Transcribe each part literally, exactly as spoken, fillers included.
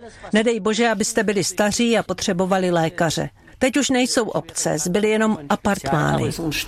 Nedej bože, abyste byli staří a potřebovali lékaře. Teď už nejsou obce, zbyly jenom apartmány.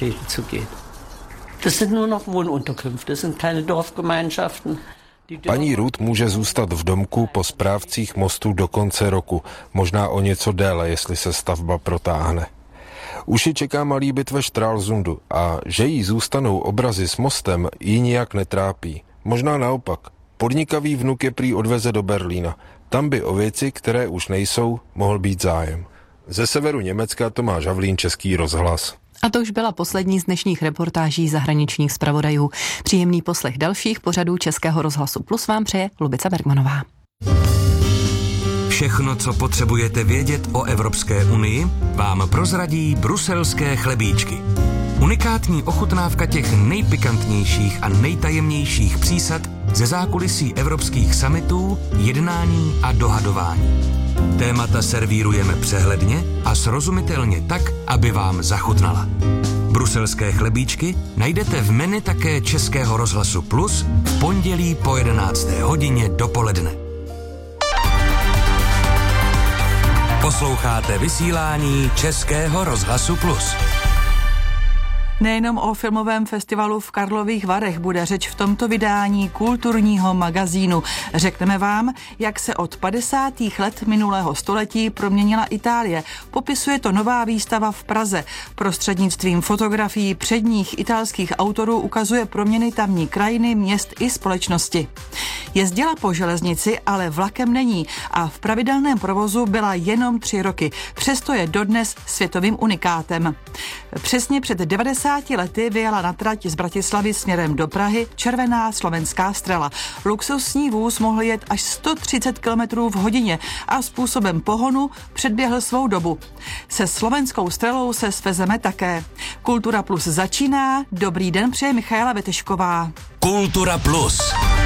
Paní Ruth může zůstat v domku po správcích mostu do konce roku, možná o něco déle, jestli se stavba protáhne. Už ji čeká malý byt ve Stralsundu a že jí zůstanou obrazy s mostem, ji nijak netrápí. Možná naopak. Podnikavý vnuk je prý odveze do Berlína. Tam by o věci, které už nejsou, mohl být zájem. Ze severu Německa Tomáš Havlín, Český rozhlas. A to už byla poslední z dnešních reportáží zahraničních zpravodajů. Příjemný poslech dalších pořadů Českého rozhlasu Plus vám přeje Lubica Bergmanová. Všechno, co potřebujete vědět o Evropské unii, vám prozradí bruselské chlebíčky. Unikátní ochutnávka těch nejpikantnějších a nejtajemnějších přísad ze zákulisí evropských summitů, jednání a dohadování. Témata servírujeme přehledně a srozumitelně tak, aby vám zachutnala. Bruselské chlebíčky najdete v menu také Českého rozhlasu Plus v pondělí po jedenácté hodině dopoledne. Posloucháte vysílání Českého rozhlasu Plus. Nejenom o filmovém festivalu v Karlových Varech bude řeč v tomto vydání kulturního magazínu. Řekneme vám, jak se od padesátých let minulého století proměnila Itálie. Popisuje to nová výstava v Praze. Prostřednictvím fotografií předních italských autorů ukazuje proměny tamní krajiny, měst i společnosti. Jezdila po železnici, ale vlakem není a v pravidelném provozu byla jenom tři roky. Přesto je dodnes světovým unikátem. Přesně před devadesáti lety vyjela na trať z Bratislavy směrem do Prahy červená slovenská strela. Luxusní vůz mohl jet až sto třicet kilometrů v hodině a způsobem pohonu předběhl svou dobu. Se slovenskou strelou se svezeme také. Kultura Plus začíná. Dobrý den, přeje Michaela Vetešková. Kultura Plus.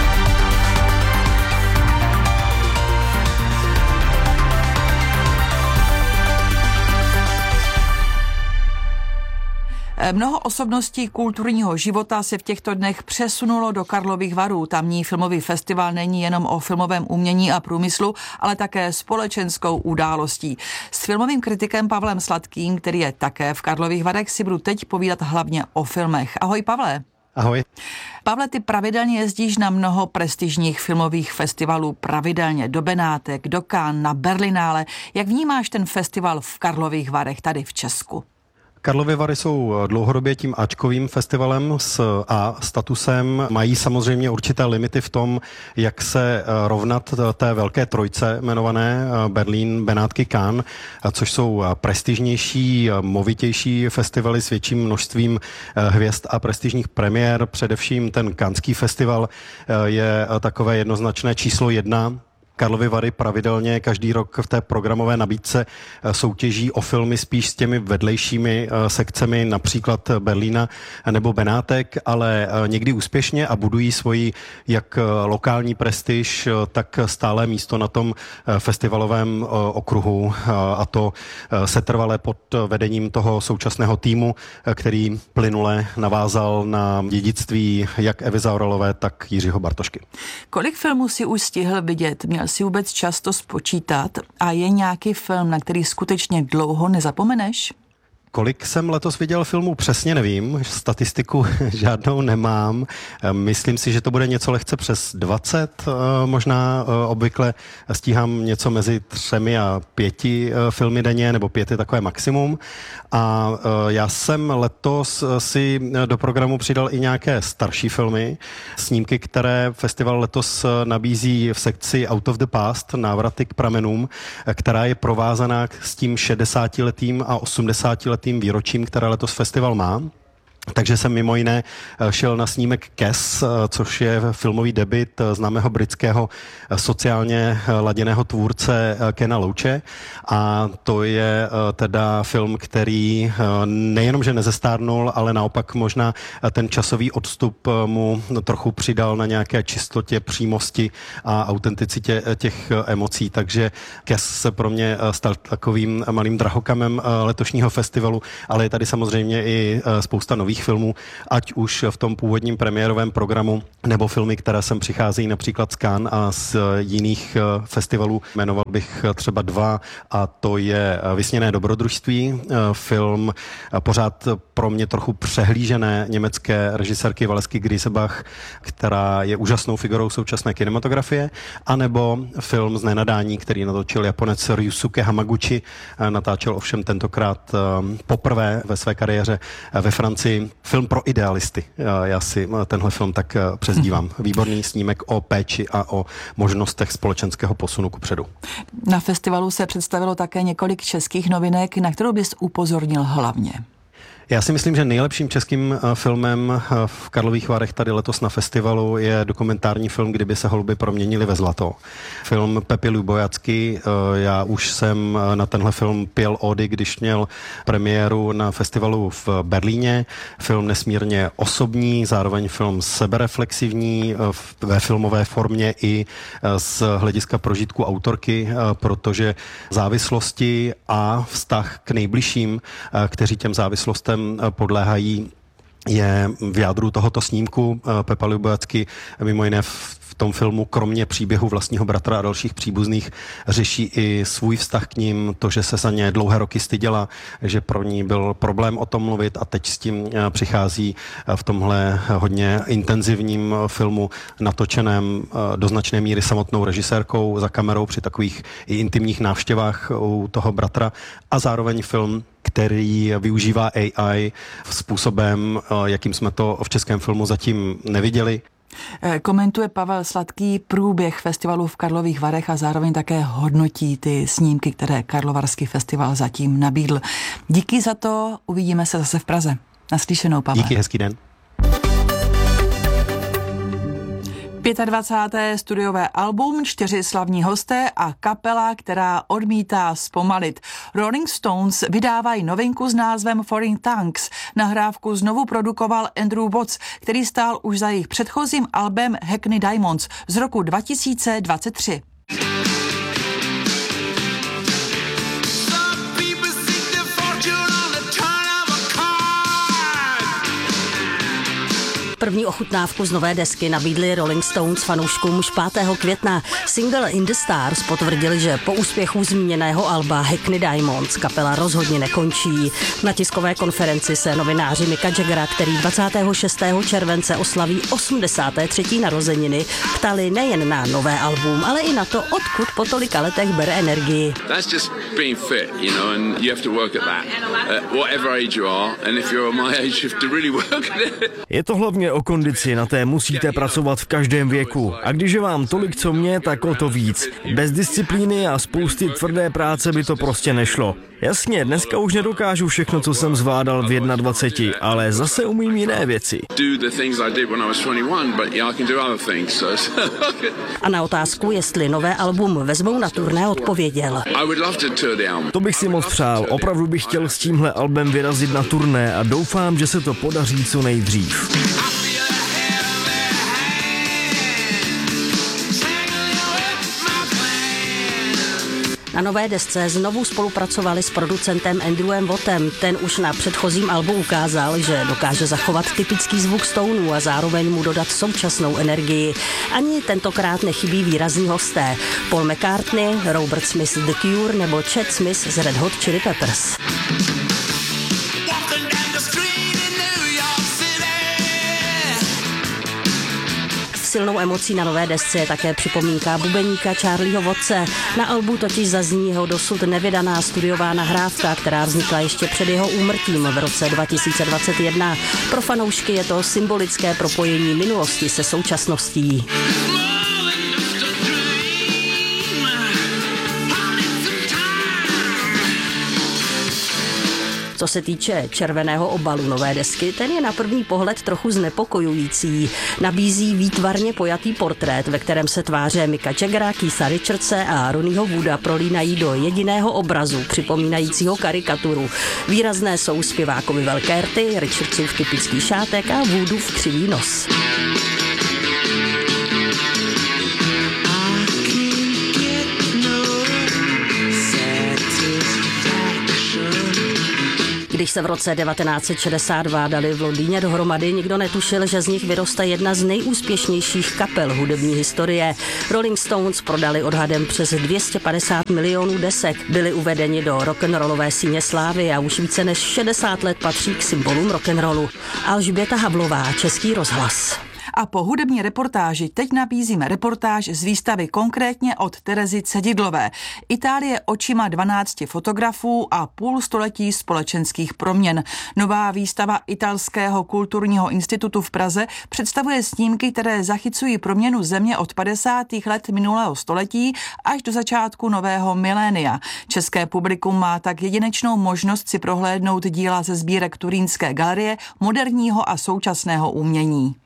Mnoho osobností kulturního života se v těchto dnech přesunulo do Karlových Varů. Tamní filmový festival není jenom o filmovém umění a průmyslu, ale také společenskou událostí. S filmovým kritikem Pavlem Sladkým, který je také v Karlových Varech, si budu teď povídat hlavně o filmech. Ahoj, Pavle. Ahoj. Pavle, ty pravidelně jezdíš na mnoho prestižních filmových festivalů, pravidelně do Benátek, do Cannes, na Berlinále. Jak vnímáš ten festival v Karlových Varech tady v Česku? Karlovy Vary jsou dlouhodobě tím áčkovým festivalem s A statusem. Mají samozřejmě určité limity v tom, jak se rovnat té velké trojce jmenované Berlín, Benátky, Cannes, což jsou prestižnější, movitější festivaly s větším množstvím hvězd a prestižních premiér. Především ten Canneský festival je takové jednoznačné číslo jedna. Karlovy Vary pravidelně každý rok v té programové nabídce soutěží o filmy spíš s těmi vedlejšími sekcemi, například Berlína nebo Benátek, ale někdy úspěšně a budují svoji jak lokální prestiž, tak stále místo na tom festivalovém okruhu, a to setrvale pod vedením toho současného týmu, který plynule navázal na dědictví jak Evy Zaoralové, tak Jiřího Bartošky. Kolik filmů si už stihl vidět? Měl si vůbec čas to spočítat a je nějaký film, na který skutečně dlouho nezapomeneš? Kolik jsem letos viděl filmů, přesně nevím, statistiku žádnou nemám. Myslím si, že to bude něco lehce přes dvacet, možná obvykle stíhám něco mezi třemi a pěti filmy denně, nebo pět je takové maximum. A já jsem letos si do programu přidal i nějaké starší filmy, snímky, které festival letos nabízí v sekci Out of the Past, návraty k pramenům, která je provázaná s tím šedesátiletým a osmdesátiletým výročím, které letos festival má. Takže jsem mimo jiné šel na snímek Kes, což je filmový debut známého britského sociálně laděného tvůrce Kena Loache. A to je teda film, který nejenom, že nezestárnul, ale naopak možná ten časový odstup mu trochu přidal na nějaké čistotě, přímosti a autenticitě těch emocí. Takže Kes se pro mě stal takovým malým drahokamem letošního festivalu, ale je tady samozřejmě i spousta nových nových filmů, ať už v tom původním premiérovém programu, nebo filmy, které sem přicházejí například z Cannes a z jiných festivalů. Jmenoval bych třeba dva, a to je Vysněné dobrodružství, film pořád pro mě trochu přehlížené německé režisérky Valesky Griesebach, která je úžasnou figurou současné kinematografie, anebo film Z nenadání, který natočil Japonec Ryusuke Hamaguchi, natáčel ovšem tentokrát poprvé ve své kariéře ve Francii. Film pro idealisty. Já si tenhle film tak přezdívám. Výborný snímek o péči a o možnostech společenského posunu kupředu. Na festivalu se představilo také několik českých novinek, na kterou bys upozornil hlavně. Já si myslím, že nejlepším českým filmem v Karlových Varech tady letos na festivalu je dokumentární film Kdyby se holuby proměnily ve zlato. Film Pepy Lubojacky. Já už jsem na tenhle film pěl ódy, když měl premiéru na festivalu v Berlíně. Film nesmírně osobní, zároveň film sebereflexivní ve filmové formě i z hlediska prožitku autorky, protože závislosti a vztah k nejbližším, kteří těm závislostem podléhají, je v jádru tohoto snímku. Pepa Lubojacky mimo jiné v tom filmu kromě příběhu vlastního bratra a dalších příbuzných řeší i svůj vztah k ním, to, že se za ně dlouhé roky styděla, že pro ní byl problém o tom mluvit, a teď s tím přichází v tomhle hodně intenzivním filmu natočeném do značné míry samotnou režisérkou za kamerou při takových i intimních návštěvách u toho bratra, a zároveň film, který využívá A I způsobem, jakým jsme to v českém filmu zatím neviděli. Komentuje Pavel Sladký průběh festivalu v Karlových Varech a zároveň také hodnotí ty snímky, které Karlovarský festival zatím nabídl. Díky za to, uvidíme se zase v Praze. Naslyšenou, Pavel. Díky, hezký den. dvacáté páté studiové album, čtyři slavní hosté a kapela, která odmítá zpomalit. Rolling Stones vydávají novinku s názvem Foreign Tongues. Nahrávku znovu produkoval Andrew Watts, který stál už za jejich předchozím albem Hackney Diamonds z roku dva tisíce dvacet tři. První ochutnávku z nové desky nabídli Rolling Stones fanouškům už pátého května. Single In the Stars potvrdil, že po úspěchu zmíněného alba Hackney Diamonds kapela rozhodně nekončí. Na tiskové konferenci se novináři Micka Jaggera, který dvacátého šestého července oslaví osmdesáté třetí narozeniny, ptali nejen na nové album, ale i na to, odkud po tolika letech bere energii. That's just being fit, you know, and you have to work at that. Uh, whatever age you are, and if you're my age, you have to really work at it. Je to hlavně o kondici, na té musíte pracovat v každém věku. A když je vám tolik, co mě, tak o to víc. Bez disciplíny a spousty tvrdé práce by to prostě nešlo. Jasně, dneska už nedokážu všechno, co jsem zvládal v dvaceti jedné, ale zase umím jiné věci. A na otázku, jestli nové album vezmou na turné, odpověděl. To bych si moc přál. Opravdu bych chtěl s tímhle albem vyrazit na turné a doufám, že se to podaří co nejdřív. Na nové desce znovu spolupracovali s producentem Andrewem Wattem. Ten už na předchozím albu ukázal, že dokáže zachovat typický zvuk Stoneů a zároveň mu dodat současnou energii. Ani tentokrát nechybí výrazní hosté. Paul McCartney, Robert Smith The Cure nebo Chad Smith z Red Hot Chili Peppers. Silnou emocí na nové desce je také připomínka bubeníka Charlieho Wattse. Na albu totiž zazní jeho dosud nevydaná studiová nahrávka, která vznikla ještě před jeho úmrtím v roce dva tisíce dvacet jedna. Pro fanoušky je to symbolické propojení minulosti se současností. Co se týče červeného obalu nové desky, ten je na první pohled trochu znepokojující. Nabízí výtvarně pojatý portrét, ve kterém se tváře Micka Jaggera, Keitha Richardse a Ronnieho Wooda prolínají do jediného obrazu, připomínajícího karikaturu. Výrazné jsou zpěvákovi velké rty, Richardsův typický šátek a Woodův křivý nos. Když se v roce devatenáct set šedesát dva dali v Londýně dohromady, nikdo netušil, že z nich vyroste jedna z nejúspěšnějších kapel hudební historie. Rolling Stones prodali odhadem přes dvě stě padesát milionů desek. Byli uvedeni do rock'n'rollové síně slávy a už více než šedesát let patří k symbolům rock'n'rollu. Alžběta Havlová, Český rozhlas. A po hudební reportáži teď nabízíme reportáž z výstavy konkrétně od Terezy Cedidlové. Itálie očima dvanácti fotografů a půl století společenských proměn. Nová výstava Italského kulturního institutu v Praze představuje snímky, které zachycují proměnu země od padesátých let minulého století až do začátku nového milénia. České publikum má tak jedinečnou možnost si prohlédnout díla ze sbírek Turínské galerie moderního a současného umění.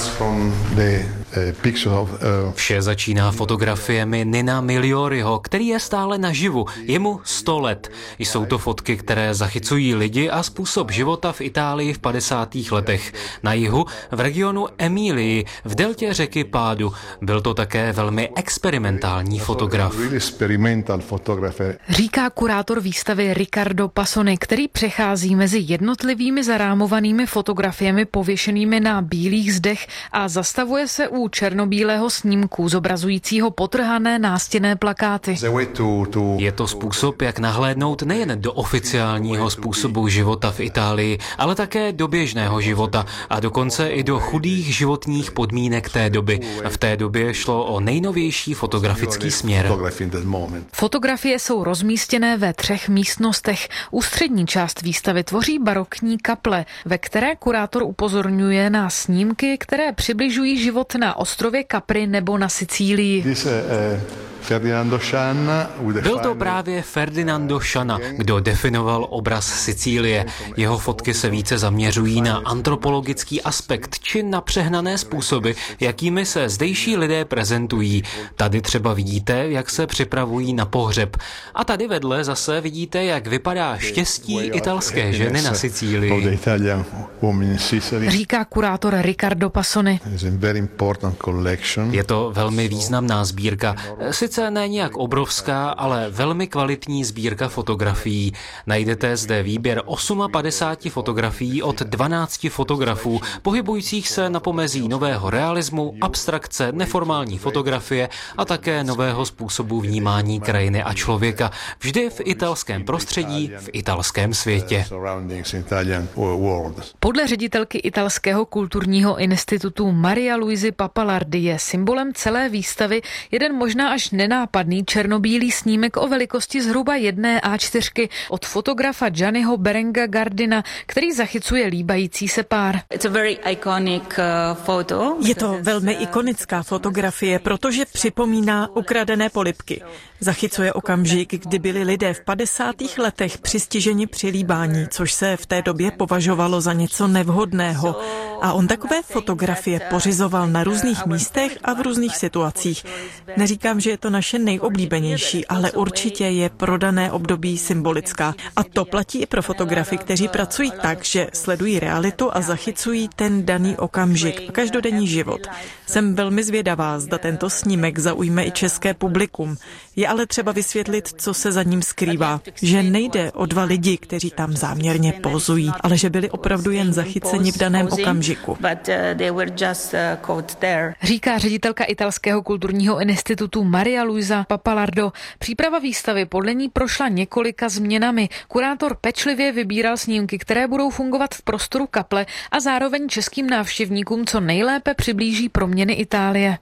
Vše začíná fotografiemi Nina Miglioriho, který je stále naživu. Je mu sto let. Jsou to fotky, které zachycují lidi a způsob života v Itálii v padesátých letech. Na jihu, v regionu Emílii, v deltě řeky Pádu. Byl to také velmi experimentální fotograf. Říká kurátor výstavy Riccardo Passoni, který přechází mezi jednotlivými zarámovanými fotografiemi pověšenými na bílých zdech a zastavuje se u černobílého snímku zobrazujícího potrhané nástěnné plakáty. Je to způsob, jak nahlédnout nejen do oficiálního způsobu života v Itálii, ale také do běžného života a dokonce i do chudých životních podmínek té doby. V té době šlo o nejnovější fotografický směr. Fotografie jsou rozmístěné ve třech místnostech. Ústřední část výstavy tvoří barokní kaple, ve které kurátor upozorňuje na snímky, které přibližují život na ostrově Capri nebo na Sicílii. Byl to právě Ferdinando Scianna, kdo definoval obraz Sicílie. Jeho fotky se více zaměřují na antropologický aspekt či na přehnané způsoby, jakými se zdejší lidé prezentují. Tady třeba vidíte, jak se připravují na pohřeb. A tady vedle zase vidíte, jak vypadá štěstí italské ženy na Sicílii. Říká kurátor Riccardo Passoni. Je to velmi významná sbírka. Sice ne nějak obrovská, ale velmi kvalitní sbírka fotografií. Najdete zde výběr padesáti osmi fotografií od dvanácti fotografů, pohybujících se na pomezí nového realismu, abstrakce, neformální fotografie a také nového způsobu vnímání krajiny a člověka. Vždy v italském prostředí, v italském světě. Podle ředitelky Italského kulturního institutu Maria Luisi Papalardi je symbolem celé výstavy jeden možná až nenápadný černobílý snímek o velikosti zhruba jedné á čtyři od fotografa Gianniho Berenga Gardina, který zachycuje líbající se pár. Je to velmi ikonická fotografie, protože připomíná ukradené polibky. Zachycuje okamžik, kdy byli lidé v padesátých letech přistiženi při líbání, což se v té době považovalo za něco nevhodného. A on takové fotografie pořizoval na různých místech a v různých situacích. Neříkám, že je to naše nejoblíbenější, ale určitě je pro dané období symbolická. A to platí i pro fotografy, kteří pracují tak, že sledují realitu a zachycují ten daný okamžik a každodenní život. Jsem velmi zvědavá, zda tento snímek zaujme i české publikum. Je ale třeba vysvětlit, co se za ním skrývá. Že nejde o dva lidi, kteří tam záměrně pozují, ale že byli opravdu jen zachyceni v daném okamžiku. Říká ředitelka Italského kulturního institutu Maria Luisa Papalardo. Příprava výstavy podle ní prošla několika změnami. Kurátor pečlivě vybíral snímky, které budou fungovat v prostoru kaple a zároveň českým návštěvníkům co nejlépe přiblíží proměny Itálie.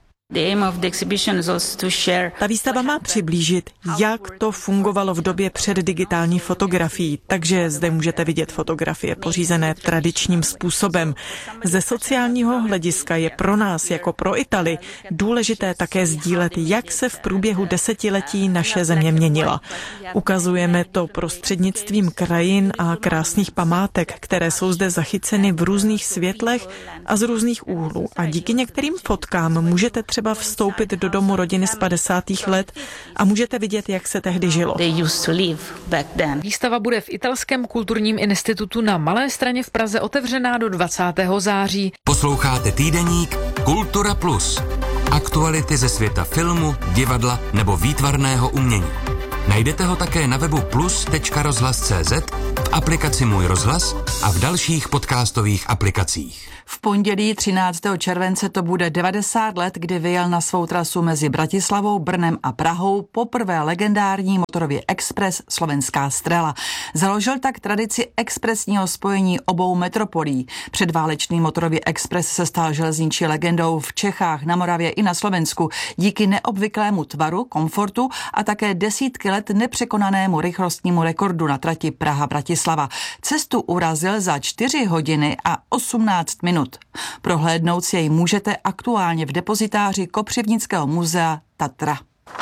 Ta výstava má přiblížit, jak to fungovalo v době před digitální fotografií, takže zde můžete vidět fotografie pořízené tradičním způsobem. Ze sociálního hlediska je pro nás, jako pro Italy, důležité také sdílet, jak se v průběhu desetiletí naše země měnila. Ukazujeme to prostřednictvím krajin a krásných památek, které jsou zde zachyceny v různých světlech a z různých úhlů. A díky některým fotkám můžete třeba vstoupit do domu rodiny z padesátých let a můžete vidět, jak se tehdy žilo. Výstava bude v Italském kulturním institutu na Malé Straně v Praze otevřená do dvacátého září. Posloucháte týdeník Kultura Plus. Aktuality ze světa filmu, divadla nebo výtvarného umění. Najdete ho také na webu plus tečka rozhlas tečka cé zet, v aplikaci Můj rozhlas a v dalších podcastových aplikacích. V pondělí třináctého července to bude devadesát let, kdy vyjel na svou trasu mezi Bratislavou, Brnem a Prahou poprvé legendární motorový expres Slovenská Strela. Založil tak tradici expresního spojení obou metropolí. Předválečný motorový expres se stal železniční legendou v Čechách, na Moravě i na Slovensku díky neobvyklému tvaru, komfortu a také desítky let nepřekonanému rychlostnímu rekordu na trati Praha-Bratislava. Cestu urazil za čtyři hodiny a osmnáct minut. Prohlédnout si jej můžete aktuálně v depozitáři Kopřivnického muzea Tatra.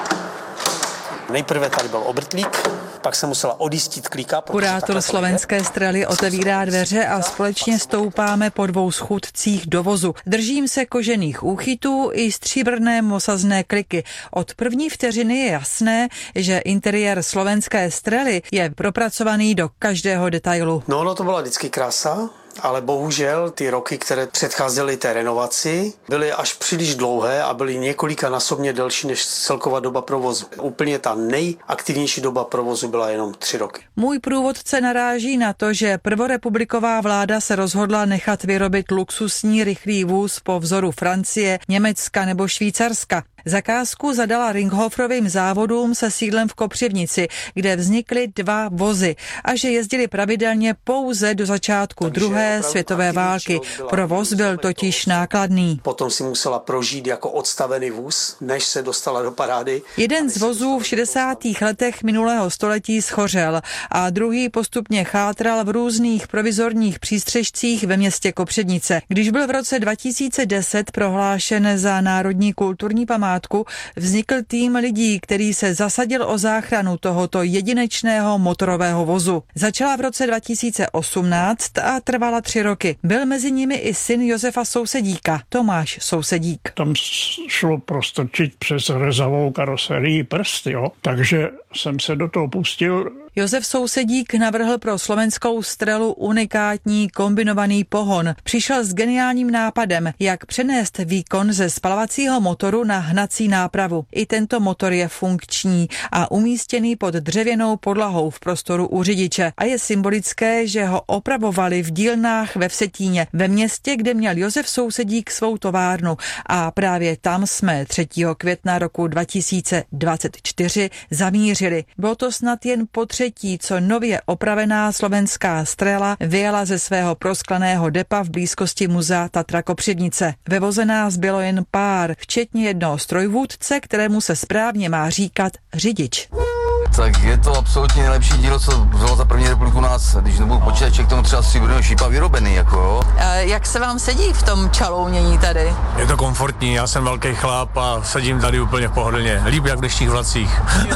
Nejprve tady byl obrtlík, pak se musela odjistit klíka. Kurátor Slovenské Strely otevírá dveře a společně stoupáme po dvou schůdcích do vozu. Držím se kožených úchytů i stříbrné mosazné kliky. Od první vteřiny je jasné, že interiér Slovenské Strely je propracovaný do každého detailu. No, no to byla vždycky krása. Ale bohužel ty roky, které předcházely té renovaci, byly až příliš dlouhé a byly několika násobně delší než celková doba provozu. Úplně ta nejaktivnější doba provozu byla jenom tři roky. Můj průvodce naráží na to, že prvorepubliková vláda se rozhodla nechat vyrobit luxusní rychlý vůz po vzoru Francie, Německa nebo Švýcarska. Zakázku zadala Ringhofrovým závodům se sídlem v Kopřivnici, kde vznikly dva vozy a že jezdili pravidelně pouze do začátku Takže druhé světové války. Provoz byl totiž nákladný. Potom si musela prožít jako odstavený vůz, než se dostala do parády. Jeden z vozů v šedesátých letech minulého století schořel a druhý postupně chátral v různých provizorních přístřežcích ve městě Kopřivnice. Když byl v roce dva tisíce deset prohlášen za národní kulturní památku, vznikl tým lidí, který se zasadil o záchranu tohoto jedinečného motorového vozu. Začala v roce dva tisíce osmnáct a trvala tři roky. Byl mezi nimi i syn Josefa Sousedíka, Tomáš Sousedík. Tam šlo prostrčit přes rezavou karoserii prst, jo? Takže jsem se do toho pustil. Josef Sousedík navrhl pro Slovenskou Strelu unikátní kombinovaný pohon. Přišel s geniálním nápadem, jak přenést výkon ze spalovacího motoru na hnací nápravu. I tento motor je funkční a umístěný pod dřevěnou podlahou v prostoru u řidiče. A je symbolické, že ho opravovali v dílnách ve Vsetíně, ve městě, kde měl Josef Sousedík svou továrnu. A právě tam jsme třetího května roku dva tisíce dvacet čtyři zamířili. Bylo to snad jen po třetí, co nově opravená Slovenská Strela vyjela ze svého proskleného depa v blízkosti muzea Tatra Kopřivnice. Ve voze nás bylo jen pár, včetně jednoho strojvůdce, kterému se správně má říkat řidič. Tak je to absolutně nejlepší dílo, co bylo za první republiku nás, když nebudu počítače, k tomu třeba si budeme šípa vyrobený, jako jo. A jak se vám sedí v tom čalounění tady? Je to komfortní, já jsem velký chlap a sedím tady úplně pohodlně, líp jak v dnešních vlacích.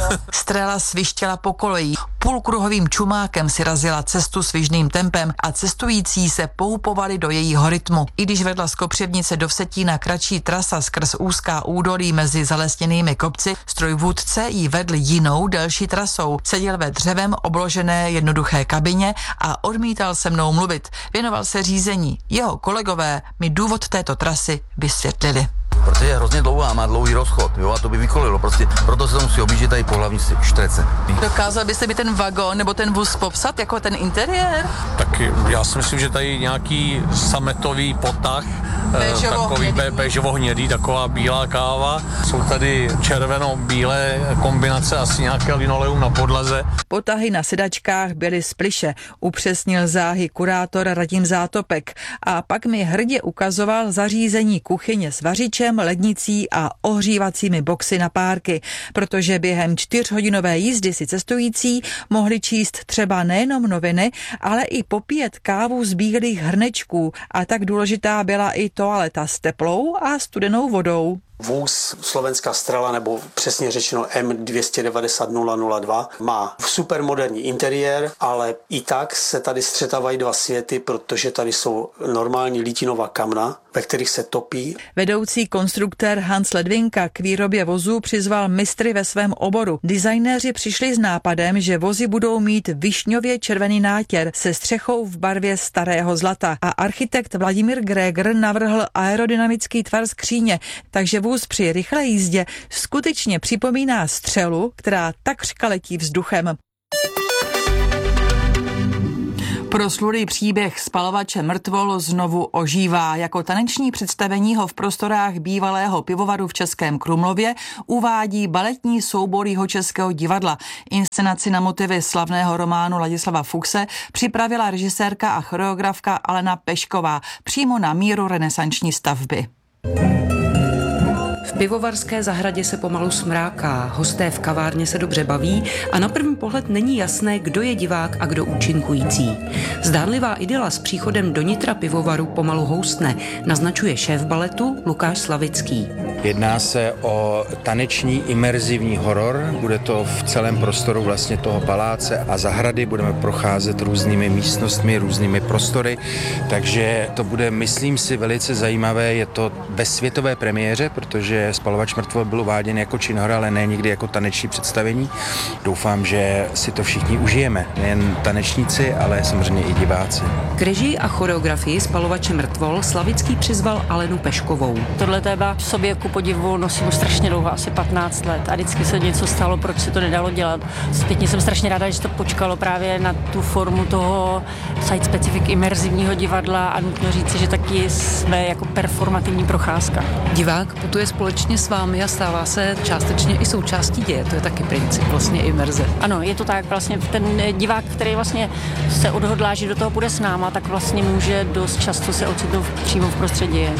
Strela svištěla po koleji, půlkruhovým čumákem si razila cestu svižným tempem a cestující se poupovali do jejího rytmu. I když vedla z Kopřivnice do Vsetína kratší trasa skrz úzká údolí mezi zalesněnými kopci, strojvůdce jí vedl jinou delší trasou. Seděl ve dřevem obložené jednoduché kabině a odmítal se mnou mluvit. Věnoval se řízení. Jeho kolegové mi důvod této trasy vysvětlili. Protože je hrozně dlouhá, má dlouhý rozchod, jo, a to by vykolilo, prostě, proto se to musí objíždět tady po hlavní štrece. Dokázal byste mi ten vagon nebo ten vůz popsat, jako ten interiér? Tak já si myslím, že tady nějaký sametový potah, takový bežovo-hnědý, taková bílá káva. Jsou tady červeno-bílé kombinace, asi nějaké linoleum na podlaze. Potahy na sedačkách byly z plyše, upřesnil záhy kurátor Radim Zátopek a pak mi hrdě ukazoval zařízení kuchyně s vařičem, lednicí a ohřívacími boxy na párky, protože během čtyřhodinové jízdy si cestující mohli číst třeba nejenom noviny, ale i popíjet kávu z bílých hrnečků a tak důležitá byla i toaleta s teplou a studenou vodou. Vůz Slovenská Strela, nebo přesně řečeno M dvě devět nula nula nula dva, má supermoderní interiér, ale i tak se tady střetávají dva světy, protože tady jsou normální lítinová kamna ve kterých se topí. Vedoucí konstruktér Hans Ledvinka k výrobě vozů přizval mistry ve svém oboru. Designéři přišli s nápadem, že vozy budou mít višňově červený nátěr se střechou v barvě starého zlata a architekt Vladimír Gregor navrhl aerodynamický tvar skříně, takže vůz při rychlé jízdě skutečně připomíná střelu, která takřka letí vzduchem. Proslulý příběh Spalovače mrtvol znovu ožívá. Jako taneční představení ho v prostorách bývalého pivovaru v Českém Krumlově uvádí baletní soubor Jihočeského divadla. Inscenaci na motivy slavného románu Ladislava Fuchse připravila režisérka a choreografka Alena Pešková přímo na míru renesanční stavby. V pivovarské zahradě se pomalu smráká, hosté v kavárně se dobře baví a na první pohled není jasné, kdo je divák a kdo účinkující. Zdánlivá idyla s příchodem do nitra pivovaru pomalu houstne, naznačuje šéf baletu Lukáš Slavický. Jedná se o taneční imerzivní horor, bude to v celém prostoru vlastně toho paláce a zahrady, budeme procházet různými místnostmi, různými prostory, takže to bude, myslím si, velice zajímavé, je to ve světové premiéře, protože Spalovač mrtvol byl uváděn jako činohra, ale ne nikdy jako taneční představení. Doufám, že si to všichni užijeme, nejen tanečníci, ale samozřejmě i diváci. K režii a choreografii Spalovače mrtvol Slavický přizval Alenu Peškovou. Tohle téma v sobě ku podivu nosím strašně dlouho, asi patnáct let a vždycky se něco stalo, proč se to nedalo dělat. Zpětně jsem strašně ráda, že to počkalo právě na tu formu toho site-specific imerzivního divadla a nutno říci, že taky jsme jako performativní procházka. Divák putuje společně s vámi a stává se částečně i součástí děje. To je taky princip vlastně imerze. Ano, je to tak. Vlastně ten divák, který vlastně se odhodlá, že do toho půjde s náma, tak vlastně může dost často se ocitnout přímo v prostředí děje.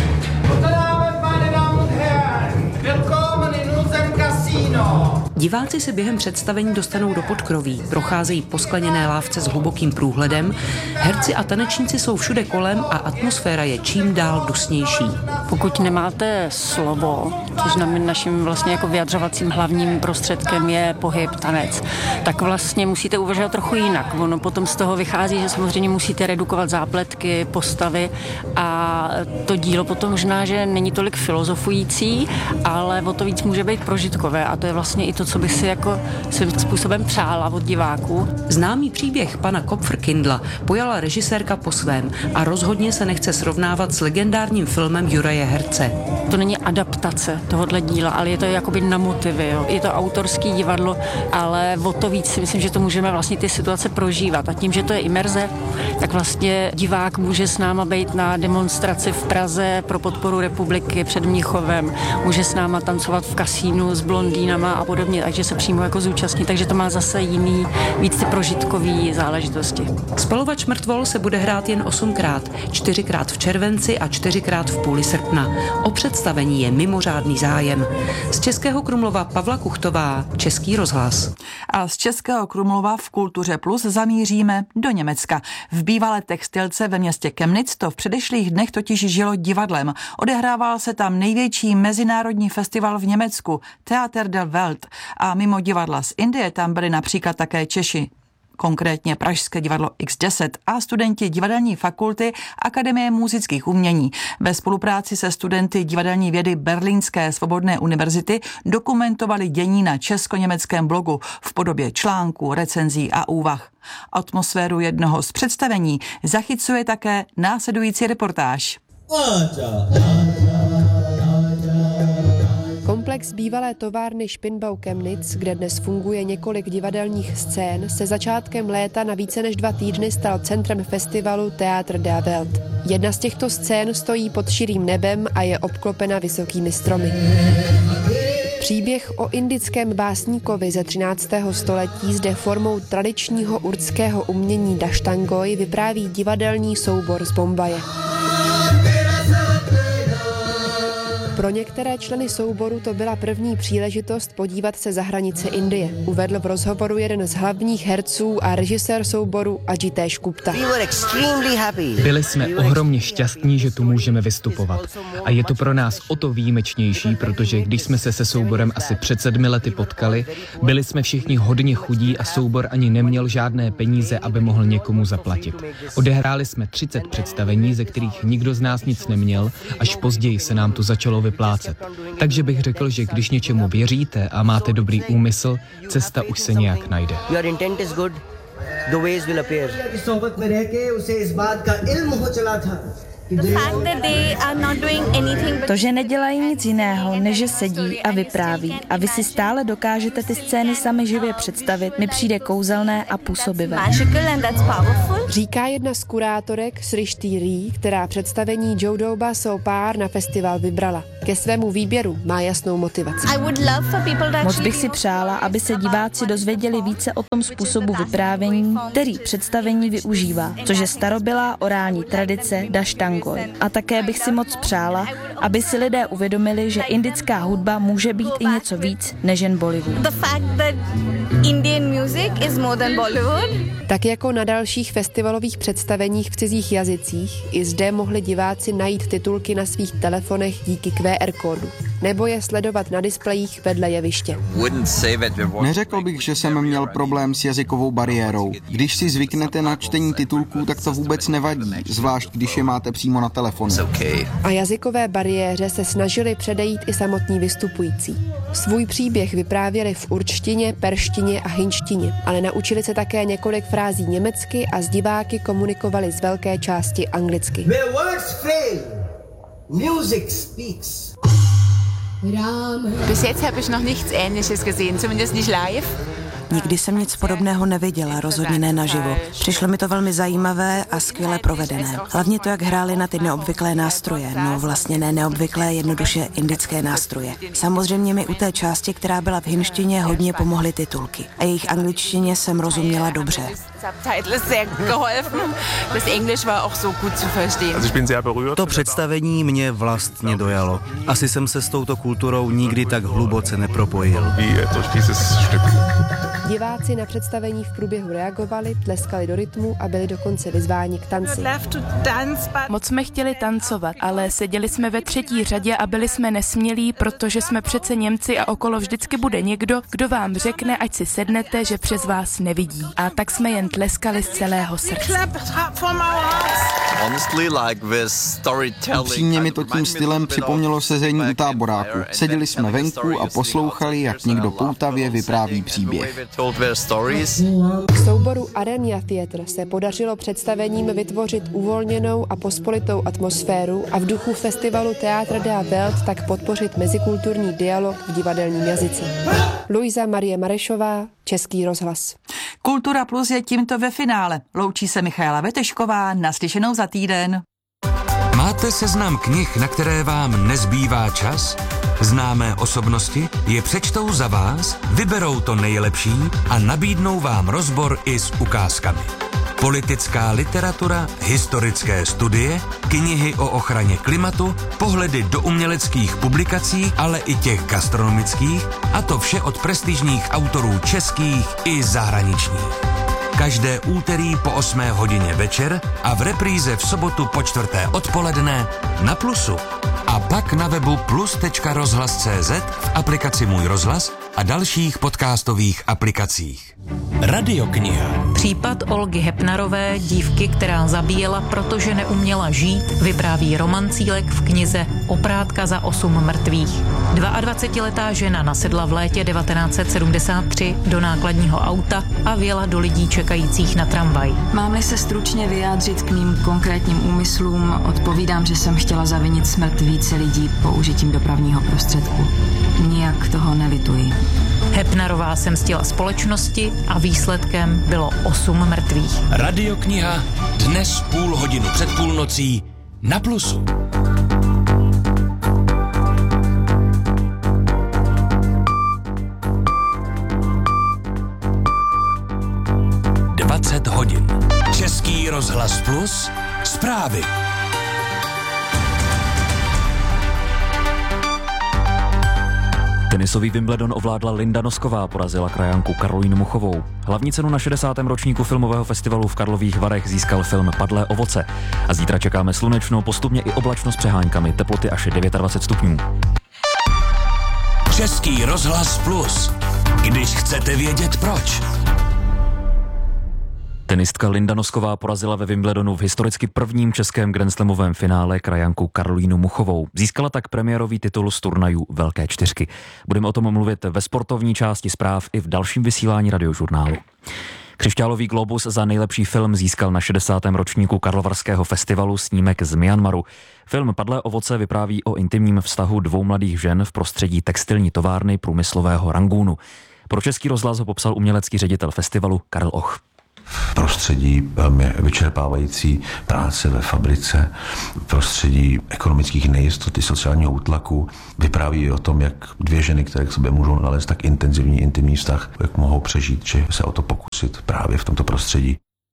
Diváci se během představení dostanou do podkroví, procházejí po skleněné lávce s hlubokým průhledem, herci a tanečníci jsou všude kolem a atmosféra je čím dál dusnější. Pokud nemáte slovo, což naším vlastně jako vyjadřovacím hlavním prostředkem je pohyb, tanec, tak vlastně musíte uvažovat trochu jinak. Ono potom z toho vychází, že samozřejmě musíte redukovat zápletky, postavy a to dílo potom možná, že není tolik filozofující, ale o to víc může být prožitkové a to je vlastně i to, co bych si jako svým způsobem přála od diváků. Známý příběh pana Kopfrkindla pojala režisérka po svém a rozhodně se nechce srovnávat s legendárním filmem Juraje Herce. To není adaptace tohohle díla, ale je to jakoby na motivy. Jo. Je to autorský divadlo, ale o to víc si myslím, že to můžeme vlastně ty situace prožívat. A tím, že to je imerze, tak vlastně divák může s náma být na demonstraci v Praze pro podporu republiky před Mnichovem, může s náma tancovat v kasínu s blondýnama a podobně, takže se přímo jako zúčastní, takže to má zase jiný, víc ty prožitkový záležitosti. Spalovač mrtvol se bude hrát jen osmkrát, čtyřikrát v červenci a čtyřikrát v půli srpna. O představení je mimořádný zájem. Z Českého Krumlova Pavla Kuchtová, Český rozhlas. A z Českého Krumlova v Kultuře Plus zamíříme do Německa. V bývalé textilce ve městě Chemnitz to v předešlých dnech totiž žilo divadlem. Odehrával se tam největší mezinárodní festival v Německu, Theater der Welt. A mimo divadla z Indie tam byli například také Češi, konkrétně Pražské divadlo iks deset a studenti divadelní fakulty Akademie múzických umění. Ve spolupráci se studenty divadelní vědy Berlínské svobodné univerzity dokumentovali dění na česko-německém blogu v podobě článků, recenzí a úvah. Atmosféru jednoho z představení zachycuje také následující reportáž. Komplex bývalé továrny Spinnbau Chemnitz, kde dnes funguje několik divadelních scén, se začátkem léta na více než dva týdny stal centrem festivalu Theater der Welt. Jedna z těchto scén stojí pod širým nebem a je obklopena vysokými stromy. Příběh o indickém básníkovi ze třináctého století zde formou tradičního urdského umění daštangoj vypráví divadelní soubor z Bombaje. Pro některé členy souboru to byla první příležitost podívat se za hranice Indie, uvedl v rozhovoru jeden z hlavních herců a režisér souboru Ajitesh Gupta. Byli jsme ohromně šťastní, že tu můžeme vystupovat. A je to pro nás o to výjimečnější, protože když jsme se se souborem asi před sedmi lety potkali, byli jsme všichni hodně chudí a soubor ani neměl žádné peníze, aby mohl někomu zaplatit. Odehráli jsme třicet představení, ze kterých nikdo z nás nic neměl, až později se nám to začalo vyplácet. Takže bych řekl, že když něčemu věříte a máte dobrý úmysl, cesta už se nějak najde. To, že nedělají nic jiného, než že sedí a vypráví a vy si stále dokážete ty scény sami živě představit, mi přijde kouzelné a působivé. Říká jedna z kurátorek Srishti Ree, která představení Jodoba Sopar na festival vybrala. Ke svému výběru má jasnou motivaci. Moc bych si přála, aby se diváci dozvěděli více o tom způsobu vyprávění, který představení využívá, což je starobylá orální tradice Dashtangoj. A také bych si moc přála, aby si lidé uvědomili, že indická hudba může být i něco víc než jen Bollywood. Tak jako na dalších festivalových představeních v cizích jazycích, i zde mohli diváci najít titulky na svých telefonech díky Q R kódu, nebo je sledovat na displejích vedle jeviště. Neřekl bych, že jsem měl problém s jazykovou bariérou. Když si zvyknete na čtení titulků, tak to vůbec nevadí, zvlášť když je máte přímo na telefonu. A jazykové bariéře se snažili předejít i samotní vystupující. Svůj příběh vyprávěli v určtině, perštině a hinštině, ale naučili se také několik frází německy a s diváky komunikovali z velké části anglicky. Bis jetzt habe ich noch nichts Ähnliches gesehen, zumindest nicht live. Nikdy jsem nic podobného neviděla, rozhodně ne naživo. Přišlo mi to velmi zajímavé a skvěle provedené. Hlavně to, jak hráli na ty neobvyklé nástroje. No vlastně ne neobvyklé, jednoduše indické nástroje. Samozřejmě mi u té části, která byla v hinštině, hodně pomohly titulky. A jejich angličtině jsem rozuměla dobře. To představení mě vlastně dojalo. Asi jsem se s touto kulturou nikdy tak hluboce nepropojil. Diváci na představení v průběhu reagovali, tleskali do rytmu a byli dokonce vyzváni k tanci. Moc jsme chtěli tancovat, ale seděli jsme ve třetí řadě a byli jsme nesmělí, protože jsme přece Němci a okolo vždycky bude někdo, kdo vám řekne, ať si sednete, že přes vás nevidí. A tak jsme jen tleskali z celého srdce. Upřímně mi to tím stylem připomnělo sezení u táboráku. Seděli jsme venku a poslouchali, jak někdo poutavě vypráví příběh. V souboru Aranya Theatre se podařilo představením vytvořit uvolněnou a pospolitou atmosféru a v duchu festivalu Théâtre de la Welt tak podpořit mezikulturní dialog v divadelním jazyce. Luisa Marie Marešová, Český rozhlas. Kultura Plus je tímto ve finále. Loučí se Michaela Vetešková, naslyšenou za týden. Máte seznam knih, na které vám nezbývá čas? Známé osobnosti je přečtou za vás, vyberou to nejlepší a nabídnou vám rozbor i s ukázkami. Politická literatura, historické studie, knihy o ochraně klimatu, pohledy do uměleckých publikací, ale i těch gastronomických, a to vše od prestižních autorů českých i zahraničních. Každé úterý po osmé hodině večer a v repríze v sobotu po čtvrté odpoledne na Plusu. A pak na webu plus tečka rozhlas tečka cé zet, v aplikaci Můj rozhlas a dalších podcastových aplikacích. Radiokniha. Případ Olgy Hepnarové, dívky, která zabíjela, protože neuměla žít, vypráví Roman Cílek v knize Oprátka za osm mrtvých. dvaadvacetiletá žena nasedla v létě devatenáct set sedmdesát tři do nákladního auta a vjela do lidí čekajících na tramvaj. Mám-li se stručně vyjádřit k mým konkrétním úmyslům, odpovídám, že jsem chtěla zavinit smrt více lidí použitím dopravního prostředku. Nijak toho nelituji. Hepnarová se mstila společnosti a výsledkem bylo osm mrtvých. Radiokniha dnes půl hodinu před půlnocí na Plusu. dvacet hodin. Český rozhlas Plus. Zprávy. Tenisový Wimbledon ovládla Linda Nosková, porazila krajanku Karolínu Muchovou. Hlavní cenu na šedesátém ročníku filmového festivalu v Karlových Varech získal film Padlé ovoce. A zítra čekáme slunečno, postupně i oblačno s přeháňkami, teploty až dvacet devět stupňů. Český rozhlas Plus. Když chcete vědět proč. Tenistka Linda Nosková porazila ve Wimbledonu v historicky prvním českém grandslamovém finále krajanku Karolínu Muchovou. Získala tak premiérový titul z turnajů Velké čtyřky. Budeme o tom mluvit ve sportovní části zpráv i v dalším vysílání Radiožurnálu. Křišťálový globus za nejlepší film získal na šedesátém ročníku Karlovarského festivalu snímek z Myanmaru. Film Padlé ovoce vypráví o intimním vztahu dvou mladých žen v prostředí textilní továrny průmyslového Rangúnu. Pro Český rozhlas ho popsal umělecký ředitel festivalu Karel Och. Prostředí velmi vyčerpávající práce ve fabrice, prostředí ekonomických nejistot, sociálního útlaku. Vypráví o tom, jak dvě ženy, které k sobě můžou nalézt tak intenzivní intimní vztah, jak mohou přežít, či se o to pokusit právě v tomto prostředí.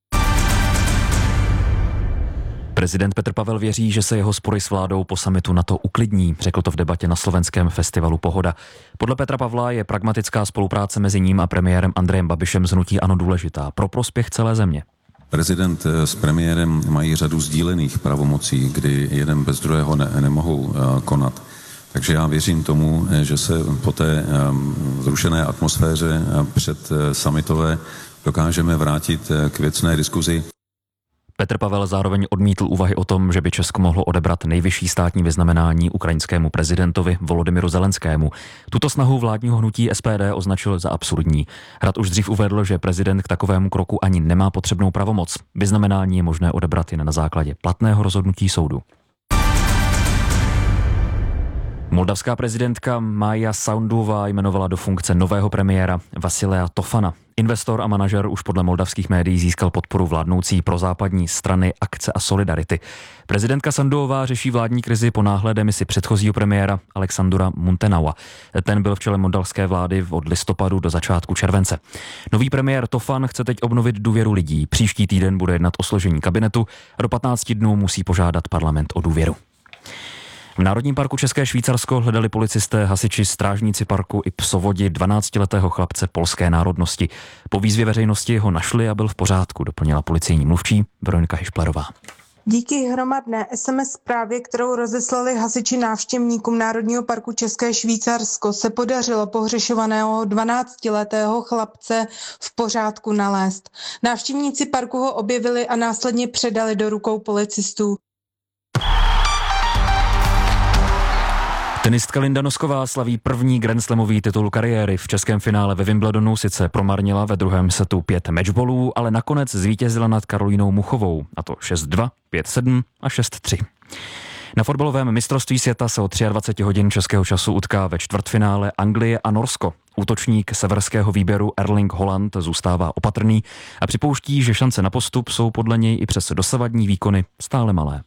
Prezident Petr Pavel věří, že se jeho spory s vládou po summitu NATO uklidní, řekl to v debatě na slovenském festivalu Pohoda. Podle Petra Pavla je pragmatická spolupráce mezi ním a premiérem Andrejem Babišem z hnutí ANO důležitá pro prospěch celé země. Prezident s premiérem mají řadu sdílených pravomocí, kdy jeden bez druhého ne, nemohou uh, konat. Takže já věřím tomu, že se po té um, zrušené atmosféře uh, před uh, summitové dokážeme vrátit uh, k věcné diskuzi. Petr Pavel zároveň odmítl úvahy o tom, že by Česko mohlo odebrat nejvyšší státní vyznamenání ukrajinskému prezidentovi Volodymyru Zelenskému. Tuto snahu vládního hnutí S P D označil za absurdní. Hrad už dřív uvedl, že prezident k takovému kroku ani nemá potřebnou pravomoc. Vyznamenání je možné odebrat jen na základě platného rozhodnutí soudu. Moldavská prezidentka Maja Sanduová jmenovala do funkce nového premiéra Vasilia Tofana. Investor a manažer už podle moldavských médií získal podporu vládnoucí prozápadní strany Akce a Solidarity. Prezidentka Sanduová řeší vládní krizi po náhlé demisi předchozího premiéra Alexandra Muntenaua. Ten byl v čele moldavské vlády od listopadu do začátku července. Nový premiér Tofan chce teď obnovit důvěru lidí. Příští týden bude jednat o složení kabinetu a do patnácti dnů musí požádat parlament o důvěru. V Národním parku České Švýcarsko hledali policisté, hasiči, strážníci parku i psovodi dvanáctiletého chlapce polské národnosti. Po výzvě veřejnosti ho našli a byl v pořádku, doplnila policejní mluvčí Veronika Hišplerová. Díky hromadné es em es zprávě, kterou rozeslali hasiči návštěvníkům Národního parku České Švýcarsko, se podařilo pohřešovaného dvanáctiletého chlapce v pořádku nalézt. Návštěvníci parku ho objevili a následně předali do rukou policistů. Tenistka Linda Nosková slaví první grandslamový titul kariéry. V českém finále ve Wimbledonu sice promarnila ve druhém setu pět matchballů, ale nakonec zvítězila nad Karolínou Muchovou, a to šest dva, pět sedm a šest tři. Na fotbalovém mistrovství světa se o dvacet tři hodin českého času utká ve čtvrtfinále Anglie a Norsko. Útočník severského výběru Erling Haaland zůstává opatrný a připouští, že šance na postup jsou podle něj i přes dosavadní výkony stále malé.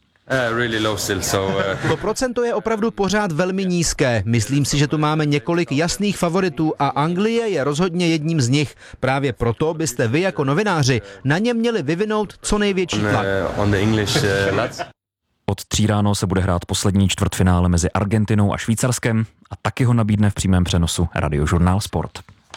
To procento je opravdu pořád velmi nízké. Myslím si, že tu máme několik jasných favoritů a Anglie je rozhodně jedním z nich. Právě proto byste vy jako novináři na ně měli vyvinout co největší tlak. Od tří ráno se bude hrát poslední čtvrtfinále mezi Argentinou a Švýcarskem a taky ho nabídne v přímém přenosu Radiožurnál Sport.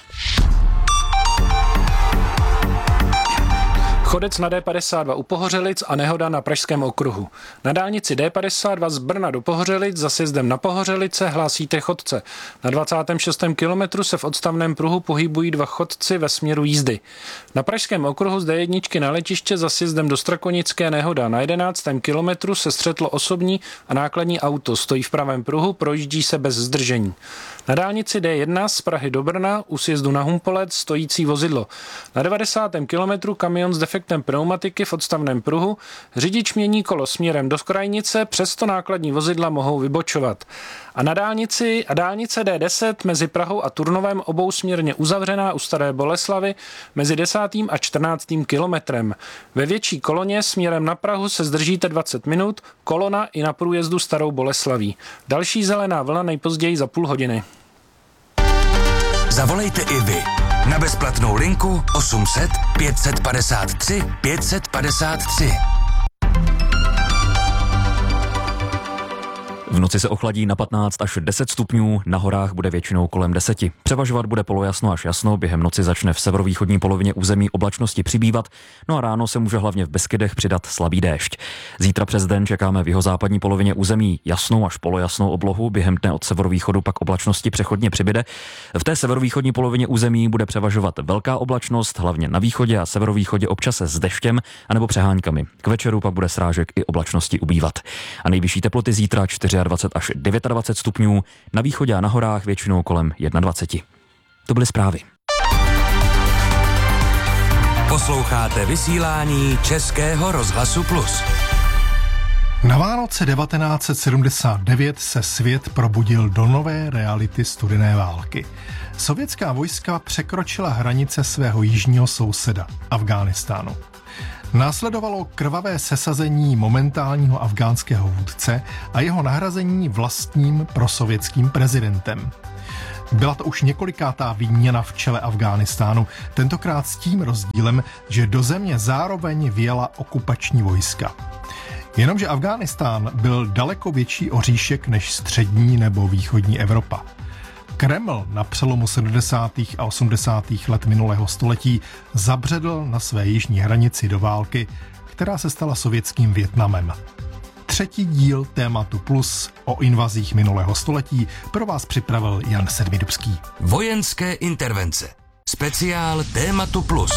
Chodec na D padesát dva u Pohořelic a nehoda na Pražském okruhu. Na dálnici D padesát dva z Brna do Pohořelic za sjezdem na Pohořelice hlásíte chodce. Na dvacátém šestém kilometru se v odstavném pruhu pohybují dva chodci ve směru jízdy. Na Pražském okruhu z D jedna na letiště za sjezdem do Strakonické nehoda. Na jedenáctém kilometru se střetlo osobní a nákladní auto. Stojí v pravém pruhu, projíždí se bez zdržení. Na dálnici D jedna z Prahy do Brna u sjezdu na Humpolec stojící vozidlo. Na devadesátém kilometru kamion s defektem pneumatiky v odstavném pruhu. Řidič mění kolo směrem do krajnice, přesto nákladní vozidla mohou vybočovat. A na dálnici a dálnice D deset mezi Prahou a Turnovem obousměrně uzavřená u Staré Boleslavy mezi desátým a čtrnáctým kilometrem. Ve větší koloně směrem na Prahu se zdržíte dvacet minut, kolona i na průjezdu Starou Boleslaví. Další zelená vlna nejpozději za půl hodiny. Zavolejte i vy na bezplatnou linku osm set pět set padesát tři pět set padesát tři. V noci se ochladí na patnáct až deset stupňů, na horách bude většinou kolem deseti. Převažovat bude polojasno až jasno, během noci začne v severovýchodní polovině území oblačnosti přibývat, no a ráno se může hlavně v Beskydech přidat slabý déšť. Zítra přes den čekáme v jihozápadní polovině území jasnou až polojasnou oblohu, během dne od severovýchodu pak oblačnosti přechodně přibyde. V té severovýchodní polovině území bude převažovat velká oblačnost, hlavně na východě a severovýchodě občas s deštěm anebo přeháňkami. K večeru pak bude srážek i oblačnosti ubývat. A nejvyšší teploty zítra dvacet čtyři až dvacet devět stupňů, na východě a na horách většinou kolem dvacet jedna. To byly zprávy. Posloucháte vysílání Českého rozhlasu Plus. Na Vánoce devatenáct set sedmdesát devět se svět probudil do nové reality studené války. Sovětská vojska překročila hranice svého jižního souseda, Afghánistánu. Následovalo krvavé sesazení momentálního afghánského vůdce a jeho nahrazení vlastním prosovětským prezidentem. Byla to už několikátá výměna v čele Afghánistánu, tentokrát s tím rozdílem, že do země zároveň vjela okupační vojska. Jenomže Afghánistán byl daleko větší oříšek než střední nebo východní Evropa. Kreml na přelomu sedmdesátých a osmdesátých let minulého století zabředl na své jižní hranici do války, která se stala sovětským Vietnamem. Třetí díl Tématu Plus o invazích minulého století pro vás připravil Jan Sedmidubský. Vojenské intervence. Speciál Tématu Plus.